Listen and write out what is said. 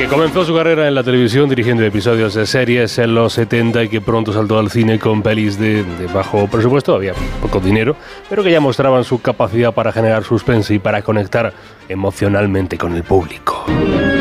Que comenzó su carrera en la televisión dirigiendo episodios de series en los 70 y que pronto saltó al cine con pelis de bajo presupuesto, había poco dinero, pero que ya mostraban su capacidad para generar suspense y para conectar emocionalmente con el público.